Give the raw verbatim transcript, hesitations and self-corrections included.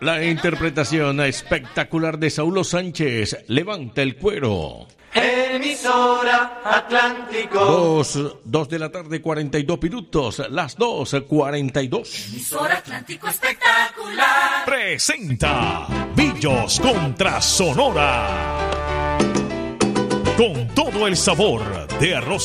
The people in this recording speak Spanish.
La interpretación espectacular de Saulo Sánchez, Levanta el cuero. Emisora Atlántico. Dos, dos de la tarde, cuarenta y dos minutos. Las dos, cuarenta y dos. Emisora Atlántico espectacular. Presenta Villos contra Sonora. Con todo el sabor de arroz